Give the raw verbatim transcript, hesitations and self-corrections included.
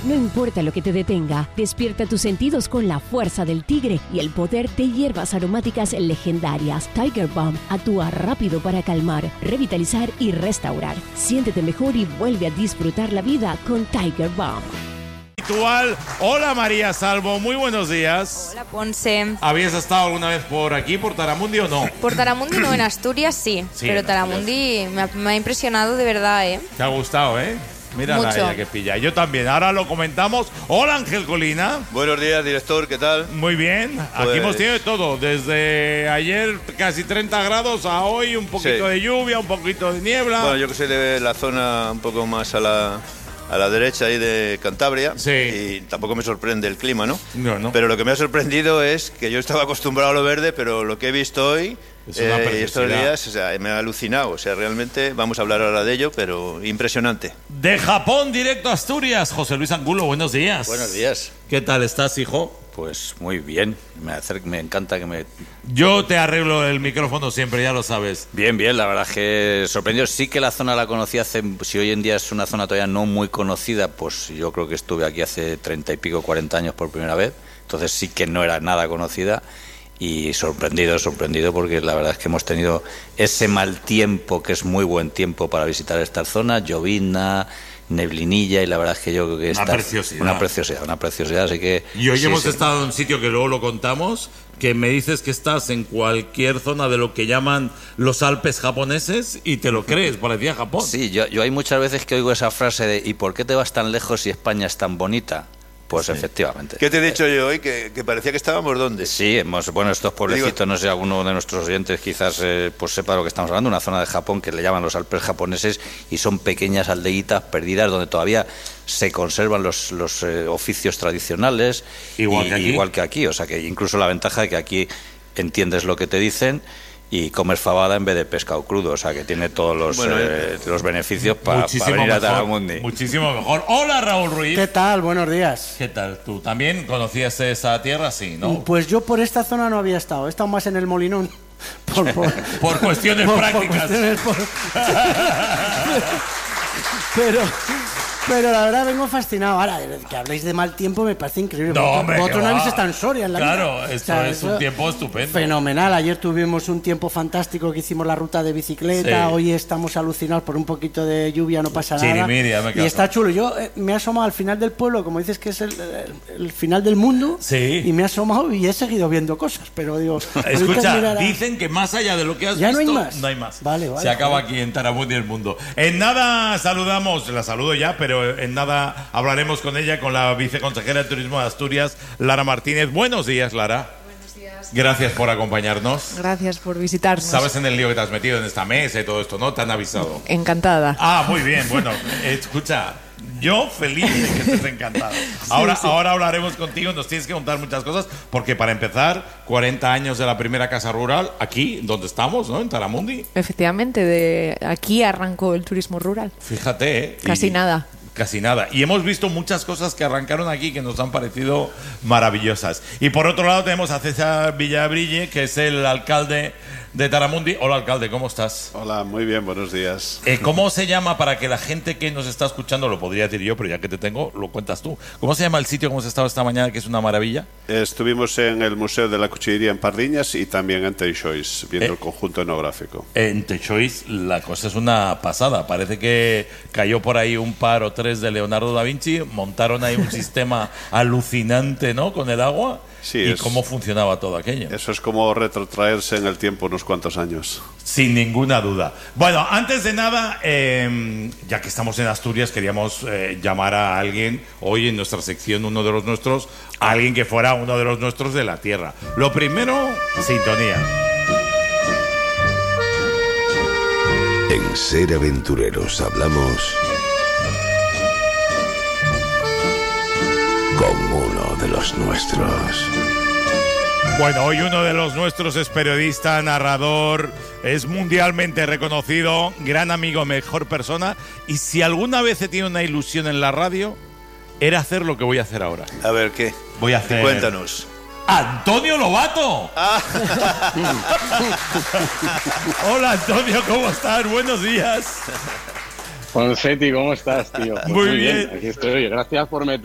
No importa lo que te detenga, despierta tus sentidos con la fuerza del tigre y el poder de hierbas aromáticas legendarias. Tiger Balm actúa rápido para calmar, revitalizar y restaurar. Siéntete mejor y vuelve a disfrutar la vida con Tiger Balm. Hola María Salvo, muy buenos días. Hola Ponce. ¿Habías estado alguna vez por aquí, por Taramundi o no? Por Taramundi no, en Asturias sí, sí pero en Taramundi me ha, me ha impresionado de verdad, ¿eh? Te ha gustado, ¿eh? Mira Mucho. la ella que pilla. Yo también, ahora lo comentamos. Hola Ángel Colina. Buenos días, director, ¿qué tal? Muy bien, aquí Pues... hemos tenido de todo, desde ayer casi treinta grados a hoy un poquito sí. de lluvia, un poquito de niebla. Bueno, yo que soy de la zona un poco más a la... a la derecha ahí de Cantabria, sí. Y tampoco me sorprende el clima, ¿no? No, no. Pero lo que me ha sorprendido es que yo estaba acostumbrado a lo verde, pero lo que he visto hoy es una eh, estos preciosidad. días, o sea, me ha alucinado. O sea, realmente vamos a hablar ahora de ello, pero impresionante. De Japón, directo a Asturias, José Luis Angulo, buenos días. Buenos días. ¿Qué tal estás, hijo? Pues muy bien, me, acer- me encanta que me... Yo te arreglo el micrófono siempre, ya lo sabes. Bien, bien, la verdad es que sorprendió. Sí que la zona la conocí hace... Si hoy en día es una zona todavía no muy conocida, pues yo creo que estuve aquí hace treinta y pico, cuarenta años por primera vez. Entonces sí que no era nada conocida. Y sorprendido, sorprendido, porque la verdad es que hemos tenido ese mal tiempo, que es muy buen tiempo para visitar esta zona, llovina, neblinilla, y la verdad es que yo creo que Una esta- preciosidad. Una preciosidad, una preciosidad, así que... Y hoy sí, hemos sí. estado en un sitio que luego lo contamos, que me dices que estás en cualquier zona de lo que llaman los Alpes japoneses y te lo crees, parecía Japón. Sí, yo, yo hay muchas veces que oigo esa frase de ¿y por qué te vas tan lejos si España es tan bonita? Pues sí. Efectivamente. ¿Qué te he dicho yo hoy? Que, que parecía que estábamos ¿dónde? Sí, hemos, bueno, estos pueblecitos, Digo, no sé, alguno de nuestros oyentes quizás eh, pues sepa de lo que estamos hablando, una zona de Japón que le llaman los Alpes japoneses y son pequeñas aldeitas perdidas donde todavía se conservan los, los eh, oficios tradicionales, Igual y, que aquí. igual que aquí, o sea que incluso la ventaja de que aquí entiendes lo que te dicen y comes fabada en vez de pescado crudo, o sea que tiene todos los, Bueno, eh, los beneficios para Muchísimo venir a mejor, Taramundi. muchísimo mejor. Hola Raúl Ruiz. ¿Qué tal? Buenos días. ¿Qué tal? ¿Tú también conocías esa tierra? Sí, ¿no? Pues yo por esta zona no había estado, he estado más en el Molinón. Por, por, Por cuestiones por- por prácticas. cuestiones por- pero, pero la verdad vengo fascinado. Ahora, que habléis de mal tiempo me parece increíble. No, Vosotros- hombre, Vosotros que no va. habéis estado en Soria en la Claro, vida. esto O sea, es un eso- tiempo estupendo. Fenomenal. Ayer tuvimos un tiempo fantástico que hicimos la ruta de bicicleta. Sí. Hoy estamos alucinados por un poquito de lluvia, no pasa nada. Chirimiri, hazme Y caso. está chulo. Yo eh, me he asomado al final del pueblo, como dices que es el, el- el final del mundo. Sí. Y me he asomado y he seguido viendo cosas. Pero digo, ahorita Escucha, mirar a- dicen que más allá de lo que has ¿Ya no hay visto, más? no hay más. Vale, vale, Se acaba joder. aquí en Taramundi el mundo. En nada saludamos, la saludo ya, pero en nada hablaremos con ella, con la viceconsejera de Turismo de Asturias, Lara Martínez. Buenos días, Lara. Buenos días. Gracias por acompañarnos. Gracias por visitarnos. Sabes en el lío que te has metido en esta mesa y todo esto, ¿no? Te han avisado. Encantada. Ah, muy bien, bueno, escucha, yo feliz de que estés encantado. Ahora, sí. ahora hablaremos contigo, nos tienes que contar muchas cosas, porque para empezar, cuarenta años de la primera casa rural, aquí, donde estamos, ¿no? En Taramundi. Efectivamente, de aquí arrancó el turismo rural. Fíjate, ¿eh? Y- Casi nada. Casi nada. Y hemos visto muchas cosas que arrancaron aquí que nos han parecido maravillosas. Y por otro lado tenemos a César Villabrille, que es el alcalde de Taramundi. Hola, alcalde, ¿cómo estás? Hola, muy bien, buenos días. Eh, ¿Cómo se llama, para que la gente que nos está escuchando, lo podría decir yo, pero ya que te tengo, lo cuentas tú? ¿Cómo se llama el sitio que hemos estado esta mañana, que es una maravilla? Estuvimos en el Museo de la Cuchillería en Pardiñas y también en Teixois, viendo Eh. el conjunto etnográfico. En Teixois la cosa es una pasada. Parece que cayó por ahí un par o tres de Leonardo da Vinci, montaron ahí un sistema alucinante, ¿no?, con el agua. Sí, y es- cómo funcionaba todo aquello. Eso es como retrotraerse en el tiempo unos cuantos años. Sin ninguna duda. Bueno, antes de nada, eh, ya que estamos en Asturias, queríamos eh, llamar a alguien, hoy en nuestra sección, uno de los nuestros, a alguien que fuera uno de los nuestros de la tierra. Lo primero, sintonía. En Ser Aventureros hablamos con uno de los nuestros. Bueno, hoy uno de los nuestros es periodista, narrador, es mundialmente reconocido, gran amigo, mejor persona, y si alguna vez he tenido una ilusión en la radio, era hacer lo que voy a hacer ahora. A ver, ¿qué? Voy a hacer... Cuéntanos. ¡Antonio Lobato! Hola, Antonio, ¿cómo estás? Buenos días. Poncetti, ¿cómo estás, tío? Pues Muy bien. Aquí estoy. Gracias por meter